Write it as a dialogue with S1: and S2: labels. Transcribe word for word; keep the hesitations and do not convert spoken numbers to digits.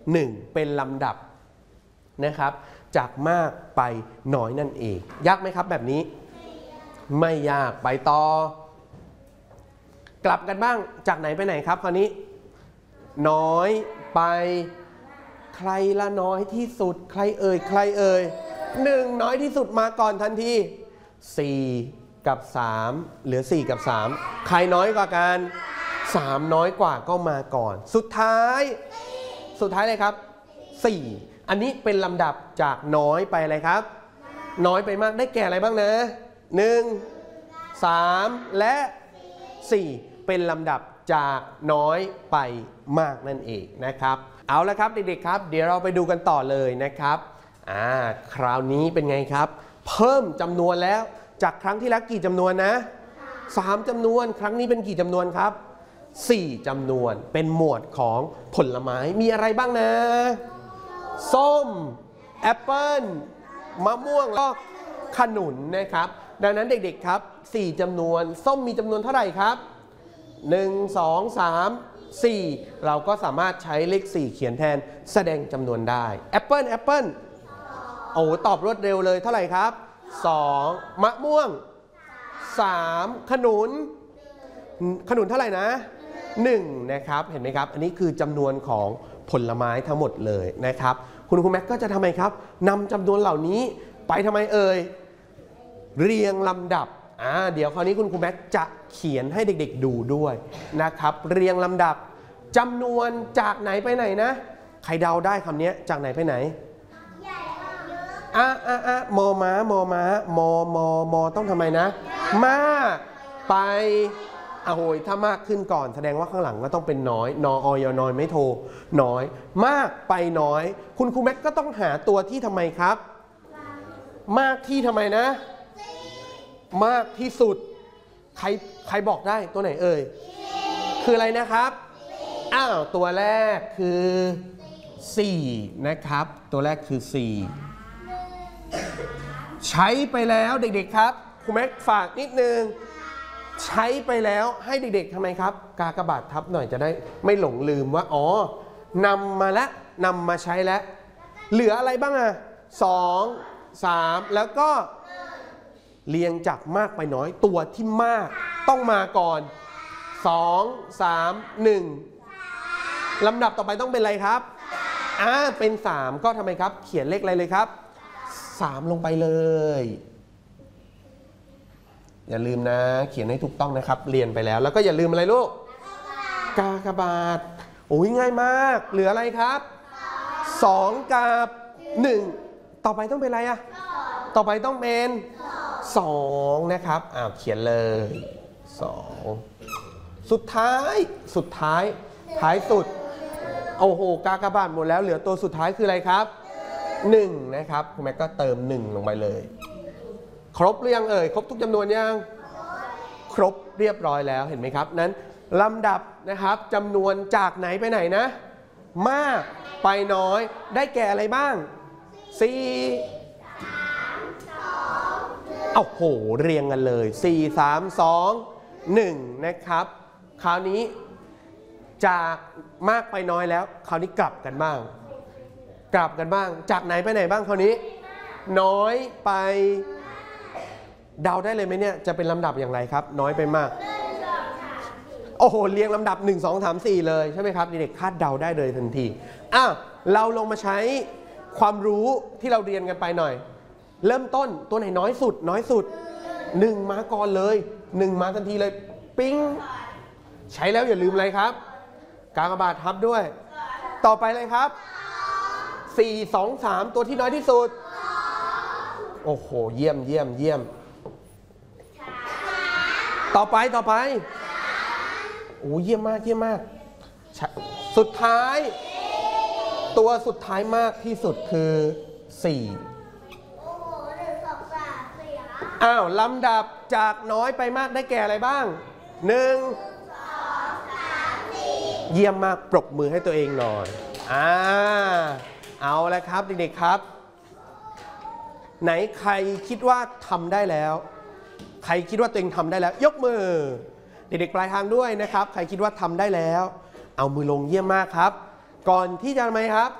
S1: หนึ่งเป็นลำดับนะครับจากมากไปน้อยนั่นเองยากไหมครับแบบนี้ไม่ยากไปต่อกลับกันบ้างจากไหนไปไหนครับคราวนี้น้อยไปใครละน้อยที่สุดใครเอ่ยใครเอ่ยหนึ่งน้อยที่สุดมาก่อนทันทีสี่กับสามเหลือสี่กับสามใครน้อยกว่ากันสามน้อยกว่าก็มาก่อนสุดท้ายสุดท้ายเลยครับสี่อันนี้เป็นลำดับจากน้อยไปอะไรครับน้อยไปมากได้แก่อะไรบ้างนะหนึ่ง สามและสี่เป็นลำดับจากน้อยไปมากนั่นเองนะครับเอาละครับเด็กๆครับเดี๋ยวเราไปดูกันต่อเลยนะครับอ่าคราวนี้เป็นไงครับเพิ่มจำนวนแล้วจากครั้งที่แล้วกี่จำนวนนะสามจำนวนครั้งนี้เป็นกี่จำนวนครับสี่จำนวนเป็นหมวดของผลไม้มีอะไรบ้างนะส้มแอปเปิ้ลมะม่วงแล้วก็ขนุนนะครับดังนั้นเด็กๆครับสี่จำนวนส้มมีจำนวนเท่าไหร่ครับหนึ่ง สอง สาม สี่เราก็สามารถใช้เลขสี่เขียนแทนแสดงจำนวนได้แอปเปิ้ลแอปเปิ้ลโอ้ตอบรวดเร็วเลยเท่าไหร่ครับสองมะม่วงสามขนุนขนุนเท่าไหร่นะหนึ่งนะครับเห็นไหมครับอันนี้คือจำนวนของผลไม้ทั้งหมดเลยนะครับคุณครูแม็กก็จะทำไมครับนำจำนวนเหล่านี้ไปทำไมเอ่ยเรียงลำดับอ่าเดี๋ยวคราวนี้คุณครูแม็กจะเขียนให้เด็กๆดูด้วยนะครับเรียงลำดับจำนวนจากไหนไปไหนนะใครเดาได้คำนี้จากไหนไปไหนอ่ะอ่ะอ่ะมอม้ามอม้ามอมอมอต้องทำไมนะมากไปอ่ะโหยถ้ามากขึ้นก่อนแสดงว่าข้างหลังก็ต้องเป็นน้อยนออยน้อยไม่โทน้อยมากไปน้อยคุณครูแม็กก็ต้องหาตัวที่ทำไมครับมากที่ทำไมนะมากที่สุดใครใครบอกได้ตัวไหนเอ่ยคืออะไรนะครับอ้าวตัวแรกคือสี่นะครับตัวแรกคือสี่ใช้ไปแล้วเด็กๆครับครูแม็กฝากนิดนึงใช้ไปแล้วให้เด็กๆทำไมครับกากบาททับหน่อยจะได้ไม่หลงลืมว่าอ๋อนำมาแล้วนำมาใช้แล้วเหลืออะไรบ้างอะสองสามแล้วก็เรียงจากมากไปน้อยตัวที่มากต้องมาก่อนสอง สาม หนึ่งลำดับต่อไปต้องเป็นอะไรครับอ่าเป็นสามก็ทำไมครับเขียนเลขอะไรเลยครับสามลงไปเลยอย่าลืมนะเขียนให้ถูกต้องนะครับเรียนไปแล้วแล้วก็อย่าลืมอะไรลูกกากบาทโอ้ยง่ายมากเหลืออะไรครับสองกับหนึ่งต่อไปต้องเป็นอะไรอะต่อไปต้องเป็นสองนะครับอ้าวเขียนเลยสองสุดท้ายสุดท้ายท้ายสุดโอ้โหกากบาทหมดแล้วเหลือตัวสุดท้ายคืออะไรครับหนึ่งนะครับคุณแม่ก็เติมหนึ่งลงไปเลยครบหรือยังเอ่ยครบทุกจำนวนยังครบเรียบร้อยแล้วเห็นไหมครับนั้นลำดับนะครับจำนวนจากไหนไปไหนนะมากไปน้อยได้แก่อะไรบ้างสี่เอาโหเรียงกันเลยสี่ สาม สอง หนึ่งนะครับคราวนี้จากมากไปน้อยแล้วคราวนี้กลับกันบ้างกลับกันบ้างจากไหนไปไหนบ้างคราวนี้น้อยไปเดาได้เลยไหมเนี่ยจะเป็นลำดับอย่างไรครับน้อยไปมากโอ้โหเรียงลำดับหนึ่ง สอง สาม สี่เลยใช่ไหมครับเด็กๆคาดเดาได้เลยทันทีอ้าวเราลงมาใช้ความรู้ที่เราเรียนกันไปหน่อยเริ่มต้นตัวไหนน้อยสุดน้อยสุดหนึ่งมาก่อนเลยหนึ่งมาทันทีเลยปิ๊งใช้แล้วอย่าลืมอะไรครับกากบาททับด้วยต่อไปเลยครับสี่ สอง สามตัวที่น้อยที่สุดโอ้โหเยี่ยมเยี่ยมเยี่ยมต่อไปต่อไปโอ้เยี่ยมมากเยี่ยมมากสุดท้ายตัวสุดท้ายมากที่สุดคือสี่อ้าวลำดับจากน้อยไปมากได้แก่อะไรบ้างหนึ่งเยี่ยมมากปรบมือให้ตัวเองหน่อยอ่าเอาละครับเด็กๆครับไหนใครคิดว่าทำได้แล้วใครคิดว่าตัวเองทำได้แล้วยกมือเด็กๆปลายทางด้วยนะครับใครคิดว่าทำได้แล้วเอามือลงเยี่ยมมากครับก่อนที่จะทำไมครับ